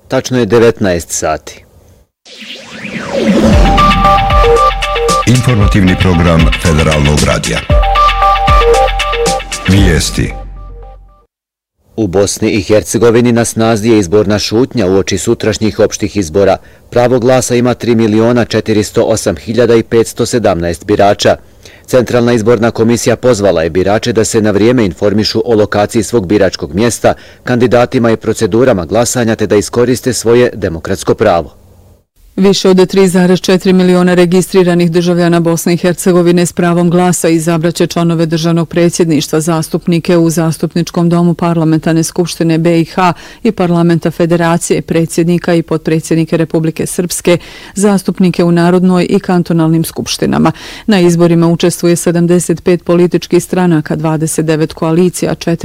Tačno je 19 sati. Informativni program Federalnog radija. Vijesti. U Bosni i Hercegovini na snazi je izborna šutnja uoči sutrašnjih opštih izbora. Pravo glasa ima 3.408.517 birača. Centralna izborna komisija pozvala je birače da se na vrijeme informišu o lokaciji svog biračkog mjesta, kandidatima i procedurama glasanja te da iskoriste svoje demokratsko pravo. Više od 3,4 miliona registriranih državljana Bosne i Hercegovine s pravom glasa izabraće članove državnog predsjedništva, zastupnike u Zastupničkom domu Parlamentarne skupštine BiH i Parlamenta Federacije, predsjednika i potpredsjednike Republike Srpske, zastupnike u narodnoj i kantonalnim skupštinama. Na izborima učestvuje 75 političkih stranaka, 29 koalicija, 4